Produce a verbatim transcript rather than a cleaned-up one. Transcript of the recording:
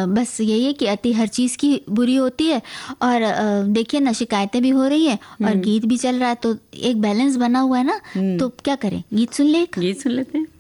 बस यही है कि अति हर चीज़ की बुरी होती है। और देखिए ना, शिकायतें भी हो रही है और गीत भी चल रहा है, तो एक बैलेंस बना हुआ है ना। तो क्या करें, गीत सुन ले, गीत सुन लेते हैं।